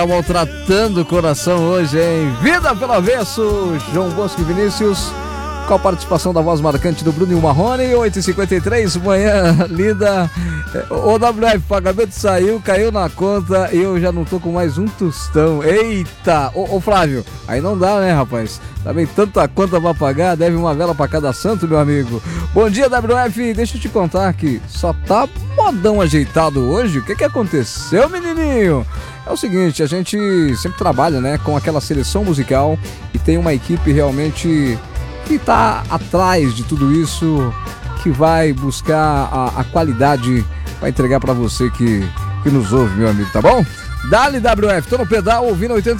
Maltratando o coração hoje, hein? Vida pelo avesso, João Bosco e Vinícius, com a participação da voz marcante do Bruno e o Marrone. 8h53, manhã lida. O WF, pagamento saiu, caiu na conta e eu já não tô com mais um tostão. Eita! Ô Flávio, aí não dá, né, rapaz? Também tanta conta pra pagar, deve uma vela pra cada santo, meu amigo. Bom dia, WF, deixa eu te contar que só tá modão ajeitado hoje. O que aconteceu, menininho? É o seguinte, a gente sempre trabalha, né, com aquela seleção musical e tem uma equipe realmente que tá atrás de tudo isso, que vai buscar a qualidade para entregar para você que nos ouve, meu amigo, tá bom? Dali WF, tô no pedal ouvindo 80